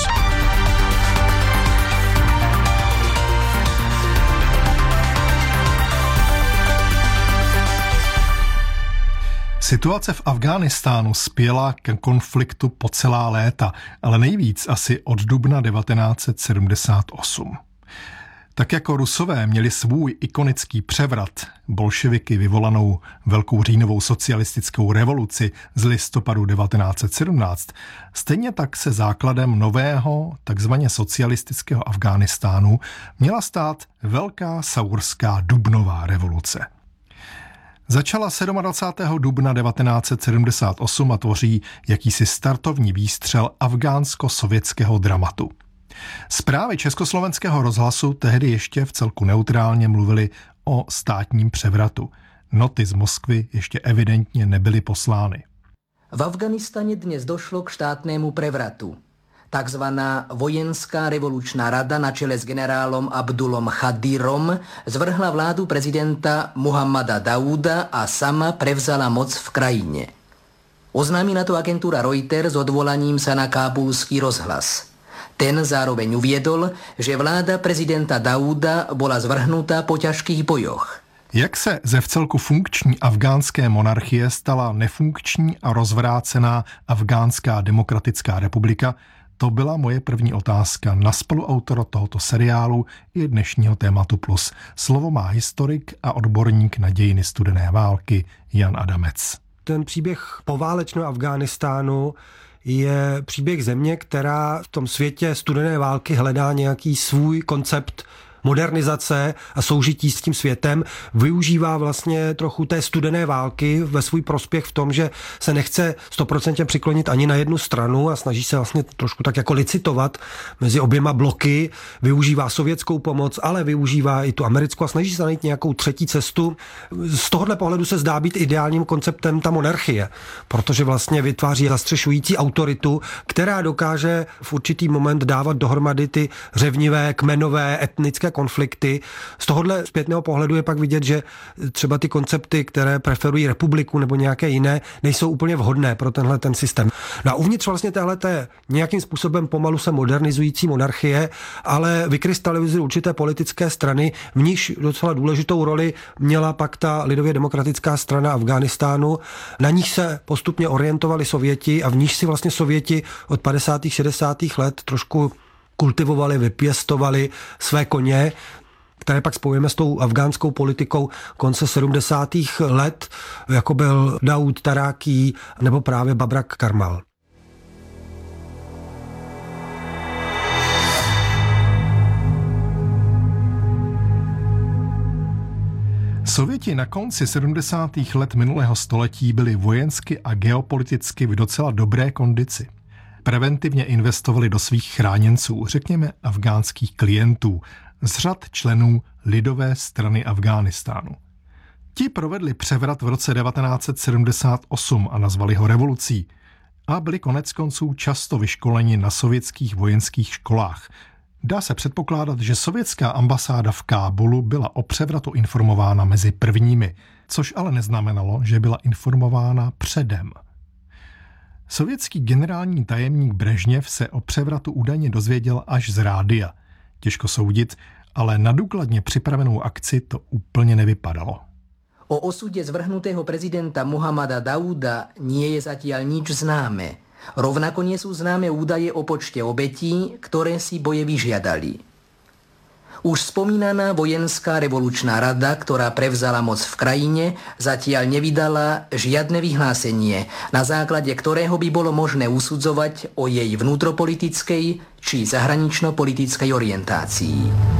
Situace v Afghánistánu spěla ke konfliktu po celá léta, ale nejvíc asi od dubna devatenáct set sedmdesát osm. Tak jako Rusové měli svůj ikonický převrat, bolševiky vyvolanou Velkou říjnovou socialistickou revoluci z listopadu devatenáct set sedmnáct, stejně tak se základem nového, takzvaně socialistického Afghánistánu měla stát Velká saurská dubnová revoluce. Začala dvacátého sedmého dubna devatenáct set sedmdesát osm a tvoří jakýsi startovní výstřel afgánsko-sovětského dramatu. Zprávy Československého rozhlasu tehdy ještě v celku neutrálně mluvily o státním převratu. Noty z Moskvy ještě evidentně nebyly poslány. V Afganistane dnes došlo k štátnému prevratu. Takzvaná vojenská revolučná rada na čele s generálom Abdulom Chadirom zvrhla vládu prezidenta Muhammada Dauda a sama prevzala moc v krajine. Oznámi na to agentúra Reuters s odvolaním sa na kábulský rozhlas. Ten zároveň uviedol, že vláda prezidenta Dauda bola zvrhnutá po ťažkých bojoch. Jak se ze vcelku funkční afgánské monarchie stala nefunkční a rozvrácená Afgánská demokratická republika, to byla moje první otázka na spoluautora tohoto seriálu i dnešního Tématu Plus. Slovo má historik a odborník na dějiny studené války Jan Adamec. Ten příběh poválečného Afghánistánu je příběh země, která v tom světě studené války hledá nějaký svůj koncept modernizace a soužití s tím světem, využívá vlastně trochu té studené války ve svůj prospěch v tom, že se nechce stoprocentně přiklonit ani na jednu stranu a snaží se vlastně trošku tak jako licitovat mezi oběma bloky, využívá sovětskou pomoc, ale využívá i tu americkou a snaží se najít nějakou třetí cestu. Z tohohle pohledu se zdá být ideálním konceptem ta monarchie, protože vlastně vytváří zastřešující autoritu, která dokáže v určitý moment dávat dohromady ty řevnivé, kmenové, etnické konflikty. Z tohohle zpětného pohledu je pak vidět, že třeba ty koncepty, které preferují republiku nebo nějaké jiné, nejsou úplně vhodné pro tenhle ten systém. No a uvnitř vlastně téhleté nějakým způsobem pomalu se modernizující monarchie, ale vykrystalizují určité politické strany, v níž docela důležitou roli měla pak ta lidově demokratická strana Afghánistánu. Na nich se postupně orientovali Sověti a v níž si vlastně Sověti od padesátých šedesátých let trošku kultivovali, vypěstovali své koně, které pak spojujeme s tou afgánskou politikou konce sedmdesátých let, jako byl Daud Tarákí nebo právě Babrak Karmal. Sověti na konci sedmdesátých let minulého století byli vojensky a geopoliticky v docela dobré kondici. Preventivně investovali do svých chráněnců, řekněme afgánských klientů, z řad členů Lidové strany Afghánistánu. Ti provedli převrat v roce devatenáct set sedmdesát osm a nazvali ho revolucí. A byli koneckonců často vyškoleni na sovětských vojenských školách. Dá se předpokládat, že sovětská ambasáda v Kábulu byla o převratu informována mezi prvními, což ale neznamenalo, že byla informována předem. Sovětský generální tajemník Brežněv se o převratu údajně dozvěděl až z rádia. Těžko soudit, ale na důkladně připravenou akci to úplně nevypadalo. O osude zvrhnutého prezidenta Muhammada Dauda nie je zatiaľ nič známe. Rovnako nie sú známe údaje o počte obetí, ktoré si boje vyžiadali. Už spomínaná vojenská revolučná rada, ktorá prevzala moc v krajine, zatiaľ nevydala žiadne vyhlásenie, na základe ktorého by bolo možné usudzovať o jej vnútropolitickej či zahranično-politickej orientácii.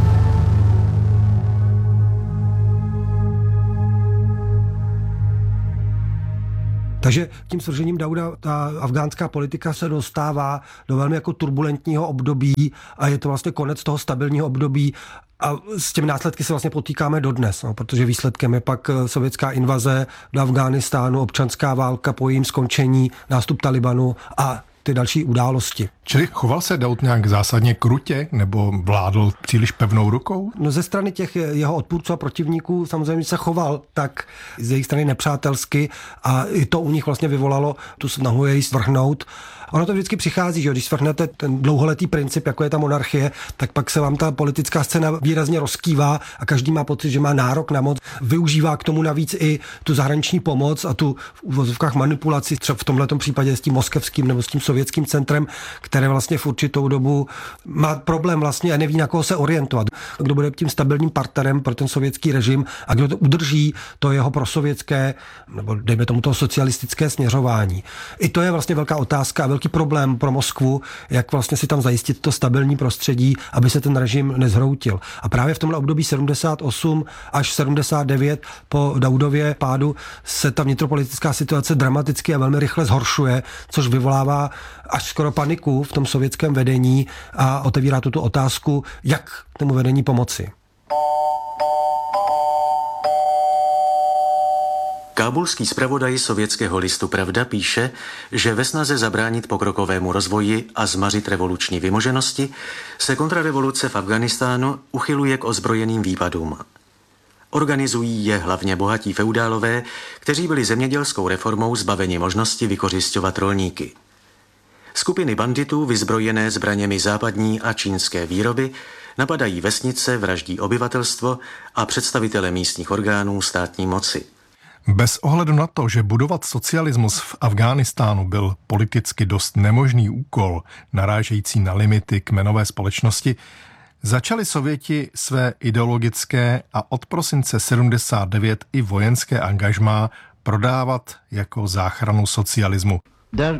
Takže tím svržením Dauda ta afgánská politika se dostává do velmi jako turbulentního období a je to vlastně konec toho stabilního období a s těmi následky se vlastně potýkáme dodnes, no, protože výsledkem je pak sovětská invaze do Afghánistánu, občanská válka po jejím skončení, nástup Talibanu a ty další události. Čili choval se Daud nějak zásadně krutě nebo vládl příliš pevnou rukou? No ze strany těch jeho odpůrců a protivníků samozřejmě se choval tak z jejich strany nepřátelsky a i to u nich vlastně vyvolalo tu snahu jej svrhnout. Ono to vždycky přichází, že když svrhnete ten dlouholetý princip, jako je ta monarchie, tak pak se vám ta politická scéna výrazně rozkývá a každý má pocit, že má nárok na moc. Využívá k tomu navíc i tu zahraniční pomoc a tu v uvozovkách manipulaci, třeba v tomhletom případě s tím moskevským nebo s tím sovětským centrem, které vlastně v určitou dobu má problém vlastně a neví, na koho se orientovat. Kdo bude tím stabilním partnerem pro ten sovětský režim a kdo to udrží to jeho prosovětské, nebo dejme tomu toho socialistické směřování. I to je vlastně velká otázka a velký problém pro Moskvu, jak vlastně si tam zajistit to stabilní prostředí, aby se ten režim nezhroutil. A právě v tomhle období sedmdesát osm až sedmdesát devět po Daudově pádu se ta vnitropolitická situace dramaticky a velmi rychle zhoršuje, což vyvolává až skoro paniku v tom sovětském vedení a otevírá tuto otázku, jak tomu vedení pomoci. Kábulský zpravodaj sovětského listu Pravda píše, že ve snaze zabránit pokrokovému rozvoji a zmařit revoluční vymoženosti se kontrarevoluce v Afghánistánu uchyluje k ozbrojeným výpadům. Organizují je hlavně bohatí feudálové, kteří byli zemědělskou reformou zbaveni možnosti vykořisťovat rolníky. Skupiny banditů vyzbrojené zbraněmi západní a čínské výroby napadají vesnice, vraždí obyvatelstvo a představitele místních orgánů státní moci. Bez ohledu na to, že budovat socialismus v Afghánistánu byl politicky dost nemožný úkol, narážející na limity kmenové společnosti, začali Sověti své ideologické a od prosince sedmdesát devět i vojenské angažmá prodávat jako záchranu socialismu. Dar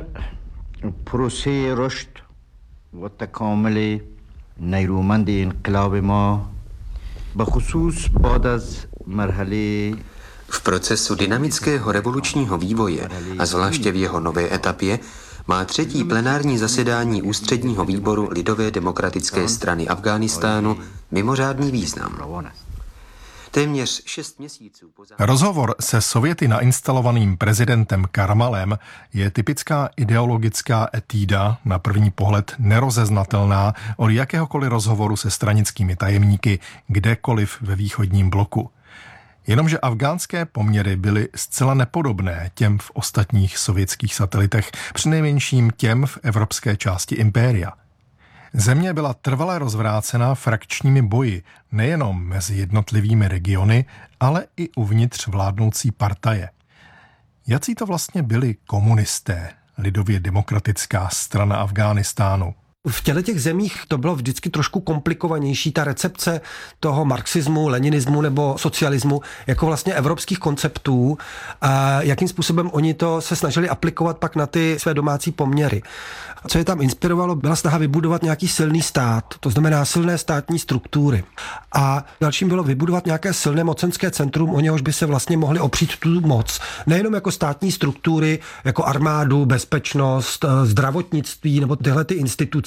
proces رشد و تکامل نیرومند انقلاب ما بخصوص بعد از مرحله V procesu dynamického revolučního vývoje a zvláště v jeho nové etapě má třetí plenární zasedání Ústředního výboru Lidové demokratické strany Afghánistánu mimořádný význam. Téměř šest měsíců po zá... Rozhovor se Sověty nainstalovaným prezidentem Karmalem je typická ideologická etída, na první pohled nerozeznatelná od jakéhokoliv rozhovoru se stranickými tajemníky kdekoliv ve východním bloku. Jenomže afgánské poměry byly zcela nepodobné těm v ostatních sovětských satelitech, přinejmenším těm v evropské části impéria. Země byla trvale rozvrácená frakčními boji nejenom mezi jednotlivými regiony, ale i uvnitř vládnoucí partaje. Jací to vlastně byli komunisté, lidově demokratická strana Afghánistánu? V těle těch zemích to bylo vždycky trošku komplikovanější, ta recepce toho marxismu, leninismu nebo socialismu jako vlastně evropských konceptů a jakým způsobem oni to se snažili aplikovat pak na ty své domácí poměry. Co je tam inspirovalo, byla snaha vybudovat nějaký silný stát, to znamená silné státní struktury. A dalším bylo vybudovat nějaké silné mocenské centrum, o něhož by se vlastně mohli opřít tu moc. Nejenom jako státní struktury, jako armádu, bezpečnost, zdravotnictví nebo tyhle ty instituce,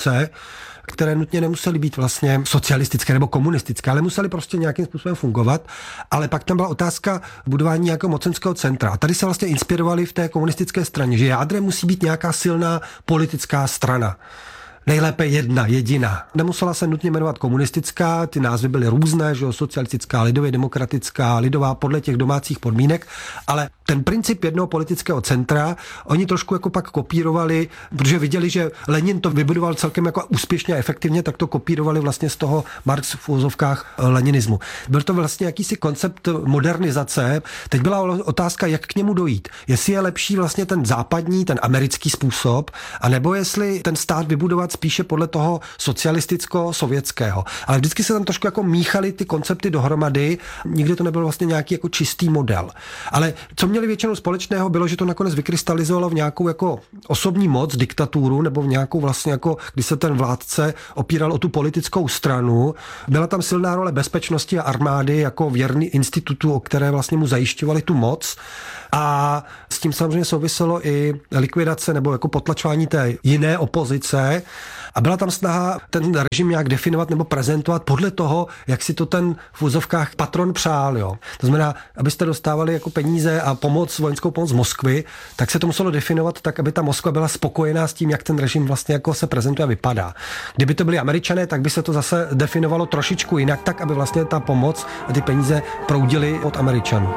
revoluce, které nutně nemusely být vlastně socialistické nebo komunistické, ale musely prostě nějakým způsobem fungovat. Ale pak tam byla otázka budování nějakého mocenského centra. A tady se vlastně inspirovali v té komunistické straně, že jádrem musí být nějaká silná politická strana. Nejlépe jedna, jediná. Nemusela se nutně jmenovat komunistická, ty názvy byly různé, že jo, socialistická, lidově demokratická, lidová podle těch domácích podmínek, ale ten princip jednoho politického centra oni trošku jako pak kopírovali, protože viděli, že Lenin to vybudoval celkem jako úspěšně a efektivně, tak to kopírovali vlastně z toho Marx v úvozovkách leninismu. Byl to vlastně jakýsi koncept modernizace. Teď byla otázka, jak k němu dojít. Jestli je lepší vlastně ten západní, ten americký způsob, anebo jestli ten stát vybudovat spíše podle toho socialisticko-sovětského. Ale vždycky se tam trošku jako míchaly ty koncepty dohromady, nikdy to nebyl vlastně nějaký jako čistý model. Ale co měli většinou společného, bylo, že to nakonec vykrystalizovalo v nějakou jako osobní moc, diktaturu, nebo v nějakou vlastně jako, kdy se ten vládce opíral o tu politickou stranu. Byla tam silná role bezpečnosti a armády jako věrný institutu, o které vlastně mu zajišťovali tu moc. A s tím samozřejmě souviselo i likvidace nebo jako potlačování té jiné opozice. A byla tam snaha ten režim nějak definovat nebo prezentovat podle toho, jak si to ten v úzovkách patron přál. Jo. To znamená, abyste dostávali jako peníze a pomoc, vojenskou pomoc z Moskvy, tak se to muselo definovat tak, aby ta Moskva byla spokojená s tím, jak ten režim vlastně jako se prezentuje a vypadá. Kdyby to byli Američané, tak by se to zase definovalo trošičku jinak, tak, aby vlastně ta pomoc a ty peníze proudily od Američanů.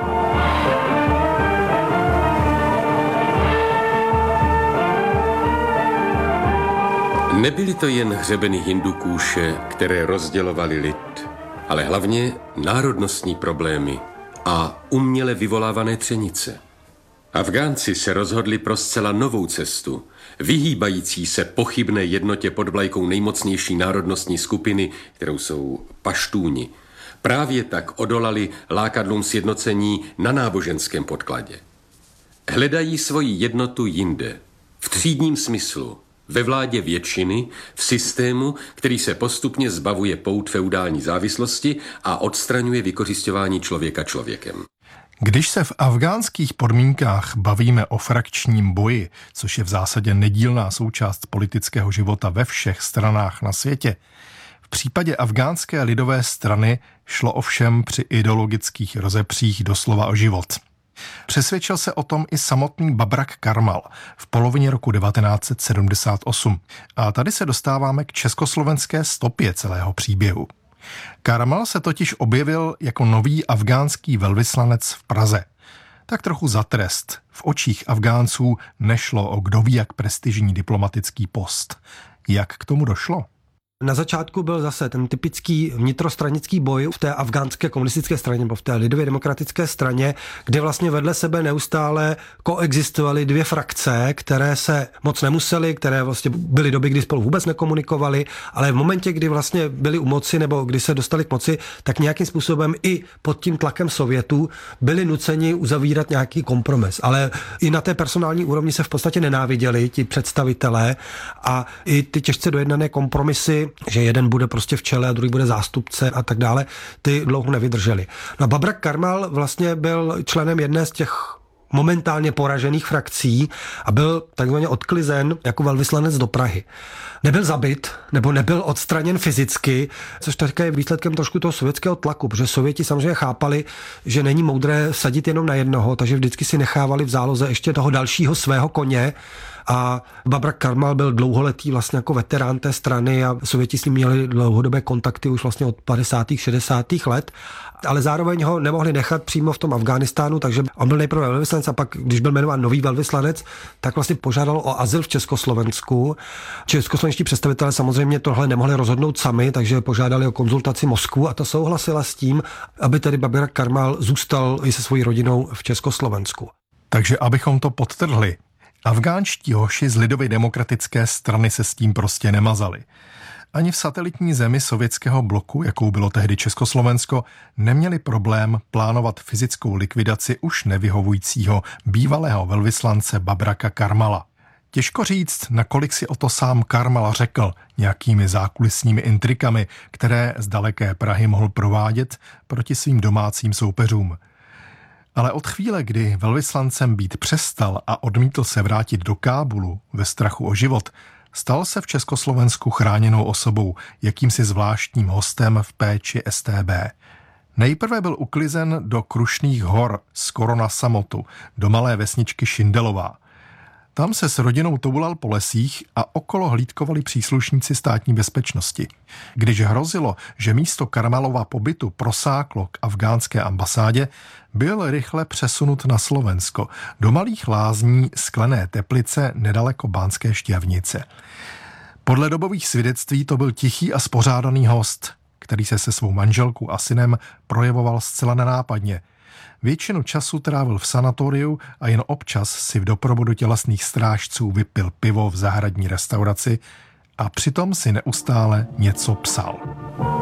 Nebyly to jen hřebeny Hindukůše, které rozdělovaly lid, ale hlavně národnostní problémy a uměle vyvolávané třenice. Afgánci se rozhodli pro zcela novou cestu, vyhýbající se pochybné jednotě pod vlajkou nejmocnější národnostní skupiny, kterou jsou paštúni. Právě tak odolali lákadlům sjednocení na náboženském podkladě. Hledají svoji jednotu jinde, v třídním smyslu, ve vládě většiny, v systému, který se postupně zbavuje pout feudální závislosti a odstraňuje vykořisťování člověka člověkem. Když se v afgánských podmínkách bavíme o frakčním boji, což je v zásadě nedílná součást politického života ve všech stranách na světě, v případě afgánské lidové strany šlo ovšem při ideologických rozepřích doslova o život. Přesvědčil se o tom i samotný Babrak Karmal v polovině roku devatenáct set sedmdesát osm. A tady se dostáváme k československé stopě celého příběhu. Karmal se totiž objevil jako nový afgánský velvyslanec v Praze. Tak trochu za trest. V očích Afgánců nešlo o kdo ví jak prestižní diplomatický post. Jak k tomu došlo? Na začátku byl zase ten typický vnitrostranický boj v té afgánské komunistické straně nebo v té lidově demokratické straně, kde vlastně vedle sebe neustále koexistovaly dvě frakce, které se moc nemusely, které vlastně byly doby, kdy spolu vůbec nekomunikovali, ale v momentě, kdy vlastně byli u moci nebo kdy se dostali k moci, tak nějakým způsobem i pod tím tlakem Sovětů byli nuceni uzavírat nějaký kompromis. Ale i na té personální úrovni se v podstatě nenáviděli ti představitelé a i ty těžce dojednané kompromisy, že jeden bude prostě v čele a druhý bude zástupce a tak dále, ty dlouho nevydrželi. No a Babrak Karmal vlastně byl členem jedné z těch momentálně poražených frakcí a byl takzvaně odklizen jako velvyslanec do Prahy. Nebyl zabit, nebo nebyl odstraněn fyzicky, což také je výsledkem trošku toho sovětského tlaku, protože Sověti samozřejmě chápali, že není moudré sadit jenom na jednoho, takže vždycky si nechávali v záloze ještě toho dalšího svého koně. A Babrak Karmal byl dlouholetý vlastně jako veterán té strany a Sověti s ním měli dlouhodobé kontakty už vlastně od padesátých šedesátých let, ale zároveň ho nemohli nechat přímo v tom Afghánistánu, takže on byl nejprve velvyslanec a pak, když byl jmenován nový velvyslanec, tak vlastně požádal o azyl v Československu. Českoslovenští představitelé samozřejmě tohle nemohli rozhodnout sami, takže požádali o konzultaci Moskvu a ta souhlasila s tím, aby tedy Babrak Karmal zůstal i se svojí rodinou v Československu. Takže abychom to podtrhli, afgánští hoši z lidově demokratické strany se s tím prostě nemazali. Ani v satelitní zemi sovětského bloku, jakou bylo tehdy Československo, neměli problém plánovat fyzickou likvidaci už nevyhovujícího bývalého velvyslance Babraka Karmala. Těžko říct, nakolik si o to sám Karmal řekl nějakými zákulisními intrikami, které z daleké Prahy mohl provádět proti svým domácím soupeřům. Ale od chvíle, kdy velvyslancem být přestal a odmítl se vrátit do Kábulu ve strachu o život, Stal se v Československu chráněnou osobou, jakýmsi zvláštním hostem v péči S T B. Nejprve byl uklizen do Krušných hor, skoro na samotu, do malé vesničky Šindelová. Tam se s rodinou toulal po lesích a okolo hlídkovali příslušníci státní bezpečnosti. Když hrozilo, že místo Karmelova pobytu prosáklo k afgánské ambasádě, byl rychle přesunut na Slovensko, do malých lázní Sklené Teplice nedaleko Banské Štiavnice. Podle dobových svědectví to byl tichý a spořádaný host, který se se svou manželkou a synem projevoval zcela nenápadně. Většinu času trávil v sanatoriu a jen občas si v doprovodu tělesných strážců vypil pivo v zahradní restauraci a přitom si neustále něco psal.